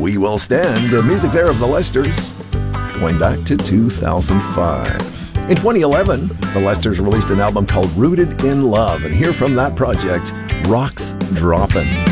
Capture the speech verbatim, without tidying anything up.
We Will Stand, the music there of the Lesters, going back to two thousand five. In twenty eleven, the Lesters released an album called Rooted in Love, and here from that project, Rocks Droppin'.